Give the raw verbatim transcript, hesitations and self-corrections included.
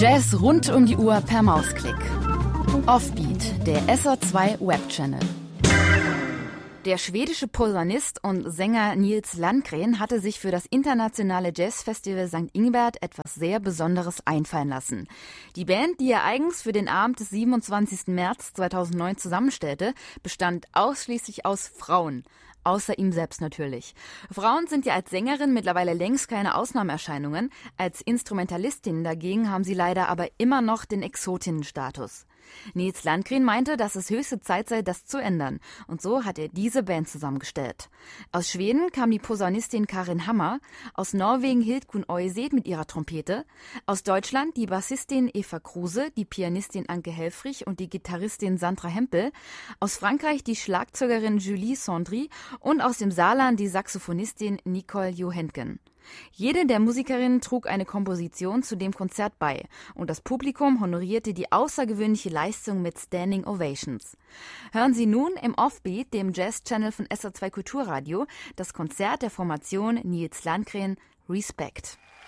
Jazz rund um die Uhr per Mausklick. Offbeat, der S R zwei Webchannel. Der schwedische Posaunist und Sänger Nils Landgren hatte sich für das internationale Jazzfestival Sankt Ingbert etwas sehr Besonderes einfallen lassen. Die Band, die er eigens für den Abend des siebenundzwanzigsten März zweitausendneun zusammenstellte, bestand ausschließlich aus Frauen. Außer ihm selbst natürlich. Frauen sind ja als Sängerin mittlerweile längst keine Ausnahmeerscheinungen. Als Instrumentalistin dagegen haben sie leider aber immer noch den Exotinnenstatus. Nils Landgren meinte, dass es höchste Zeit sei, das zu ändern. Und so hat er diese Band zusammengestellt. Aus Schweden kam die Posaunistin Karin Hammer, aus Norwegen Hildgun Øyset mit ihrer Trompete, aus Deutschland die Bassistin Eva Kruse, die Pianistin Anke Helfrich und die Gitarristin Sandra Hempel, aus Frankreich die Schlagzeugerin Julie Sandry und aus dem Saarland die Saxophonistin Nicole Johentgen. Jede der Musikerinnen trug eine Komposition zu dem Konzert bei und das Publikum honorierte die außergewöhnliche Leistung mit Standing Ovations. Hören Sie nun im Offbeat, dem Jazz-Channel von S R zwei Kulturradio, das Konzert der Formation Nils Landgren Respect.